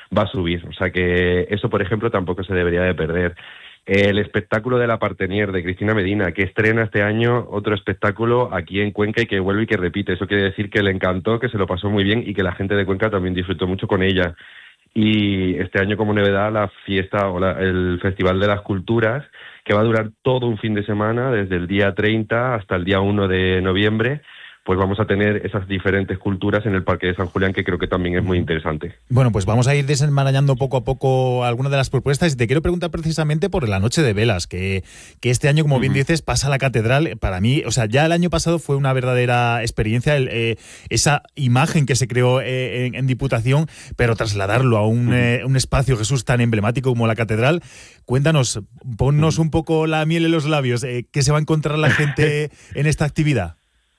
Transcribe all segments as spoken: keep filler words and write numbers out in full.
va a subir. O sea que eso, por ejemplo, tampoco se debería de perder. El espectáculo de La Partenier, de Cristina Medina, que estrena este año otro espectáculo aquí en Cuenca y que vuelve y que repite. Eso quiere decir que le encantó, que se lo pasó muy bien y que la gente de Cuenca también disfrutó mucho con ella. Y este año, como novedad, la fiesta o la, el Festival de las Culturas, que va a durar todo un fin de semana, desde el día treinta hasta el día uno de noviembre, pues vamos a tener esas diferentes culturas en el Parque de San Julián, que creo que también es muy interesante. Bueno, pues vamos a ir desenmarañando poco a poco algunas de las propuestas y te quiero preguntar precisamente por la Noche de Velas, que, que este año, como uh-huh. bien dices, pasa a la catedral. Para mí, o sea, ya el año pasado fue una verdadera experiencia, el, eh, esa imagen que se creó eh, en, en Diputación, pero trasladarlo a un, uh-huh. eh, un espacio, Jesús, tan emblemático como la catedral. Cuéntanos, ponnos uh-huh. un poco la miel en los labios, eh, ¿qué se va a encontrar la gente en esta actividad?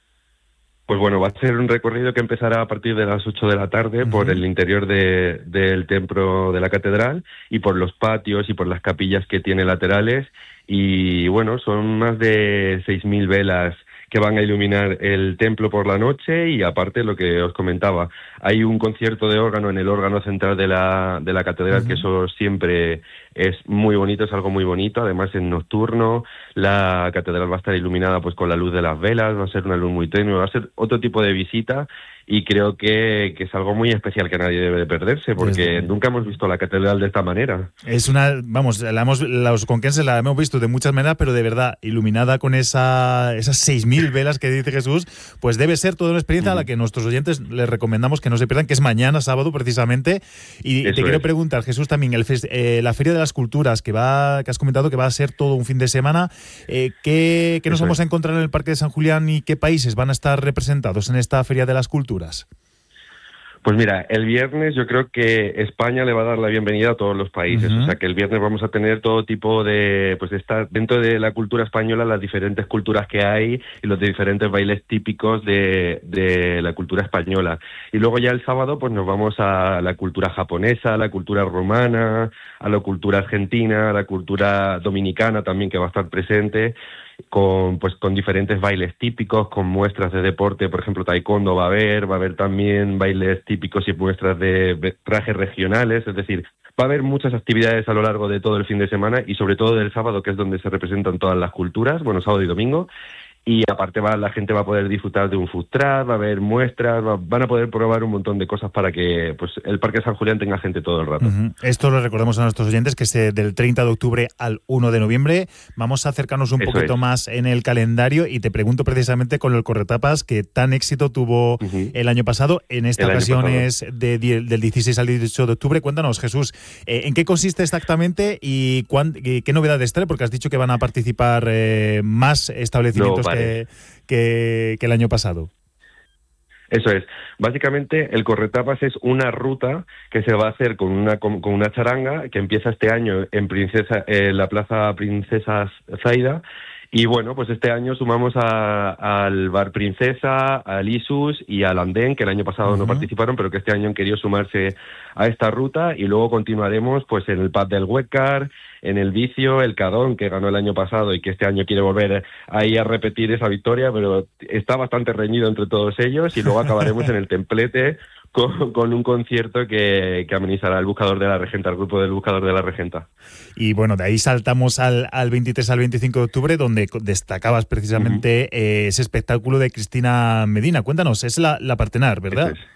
Pues bueno, va a ser un recorrido que empezará a partir de las ocho de la tarde uh-huh. por el interior de, del templo de la catedral y por los patios y por las capillas que tiene laterales. Y bueno, son más de seis mil velas que van a iluminar el templo por la noche y aparte lo que os comentaba, hay un concierto de órgano en el órgano central de la, de la catedral, uh-huh. que eso siempre es muy bonito, es algo muy bonito, además es nocturno, la catedral va a estar iluminada pues con la luz de las velas, va a ser una luz muy tenue, va a ser otro tipo de visita y creo que, que es algo muy especial que nadie debe de perderse, porque Desde... nunca hemos visto la catedral de esta manera. Es una, vamos, la hemos, los conquenses la hemos visto de muchas maneras, pero de verdad, iluminada con esa, esas seis mil velas que dice Jesús, pues debe ser toda una experiencia uh-huh. a la que nuestros oyentes les recomendamos que no se pierdan, que es mañana, sábado, precisamente. Y Eso te quiero es. preguntar, Jesús, también, el fest, eh, la Feria de las Culturas, que va que has comentado que va a ser todo un fin de semana, eh, ¿qué, qué nos Eso vamos es. a encontrar en el Parque de San Julián y qué países van a estar representados en esta Feria de las Culturas? Pues mira, el viernes yo creo que España le va a dar la bienvenida a todos los países, uh-huh. o sea que el viernes vamos a tener todo tipo de, pues estar dentro de la cultura española, las diferentes culturas que hay y los diferentes bailes típicos de, de la cultura española. Y luego ya el sábado pues nos vamos a la cultura japonesa, a la cultura romana, a la cultura argentina, a la cultura dominicana también que va a estar presente. Con pues con diferentes bailes típicos, con muestras de deporte, por ejemplo taekwondo va a haber, va a haber también bailes típicos y muestras de trajes regionales, es decir, va a haber muchas actividades a lo largo de todo el fin de semana y sobre todo del sábado, que es donde se representan todas las culturas, bueno, sábado y domingo. Y aparte va, la gente va a poder disfrutar de un food truck, va a haber muestras, va, van a poder probar un montón de cosas para que pues el Parque San Julián tenga gente todo el rato. Uh-huh. Esto lo recordamos a nuestros oyentes, que es del treinta de octubre al uno de noviembre. Vamos a acercarnos un Eso poquito es. más en el calendario y te pregunto precisamente con el corretapas que tan éxito tuvo uh-huh. el año pasado. En esta el ocasión es de, de, del dieciséis al dieciocho de octubre. Cuéntanos, Jesús, eh, ¿en qué consiste exactamente y cuán, qué, qué novedades trae? Porque has dicho que van a participar eh, más establecimientos no, vale. Que, que, que el año pasado. Eso es. Básicamente, el corretapas es una ruta que se va a hacer con una con, con una charanga que empieza este año en Princesa en la Plaza Princesa Zaida. Y bueno, pues este año sumamos a, al Bar Princesa, al Isus y al Andén, que el año pasado uh-huh. no participaron, pero que este año han querido sumarse a esta ruta. Y luego continuaremos pues en el Pub del Huécar, en el Vicio, el Cadón, que ganó el año pasado y que este año quiere volver ahí a repetir esa victoria, pero está bastante reñido entre todos ellos. Y luego acabaremos en el Templete, Con, con un concierto que, que amenizará el Buscador de la Regenta, el grupo del Buscador de la Regenta. Y bueno, de ahí saltamos al, al veintitrés al veinticinco de octubre, donde destacabas precisamente uh-huh. eh, ese espectáculo de Cristina Medina. Cuéntanos, es la, la Partenar, ¿verdad? Es.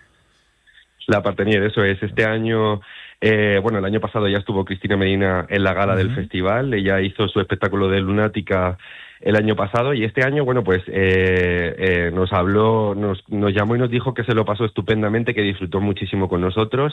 La Partenier, eso es. Este año, eh, bueno, el año pasado ya estuvo Cristina Medina en la gala uh-huh. del festival. Ella hizo su espectáculo de Lunática el año pasado y este año, bueno, pues eh, eh, nos habló, nos, nos llamó y nos dijo que se lo pasó estupendamente, que disfrutó muchísimo con nosotros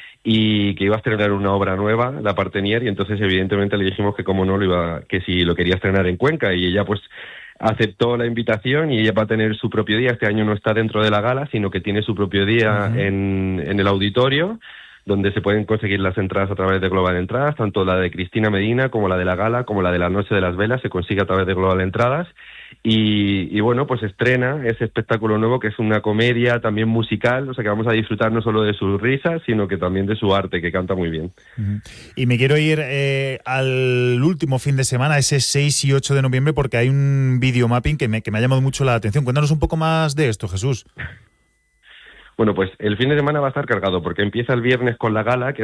y que iba a estrenar una obra nueva, La Partenier, y entonces evidentemente le dijimos que como no lo iba, que si lo quería estrenar en Cuenca, y ella pues aceptó la invitación y ella va a tener su propio día. Este año no está dentro de la gala, sino que tiene su propio día uh-huh. en, en el auditorio, donde se pueden conseguir las entradas a través de Global Entradas, tanto la de Cristina Medina como la de la gala, como la de la Noche de las Velas, se consigue a través de Global Entradas. Y, y bueno, pues estrena ese espectáculo nuevo que es una comedia también musical, o sea que vamos a disfrutar no solo de sus risas, sino que también de su arte, que canta muy bien. Uh-huh. Y me quiero ir eh, al último fin de semana, ese seis y ocho de noviembre, porque hay un videomapping que me, que me ha llamado mucho la atención. Cuéntanos un poco más de esto, Jesús. Bueno, pues el fin de semana va a estar cargado porque empieza el viernes con la gala, que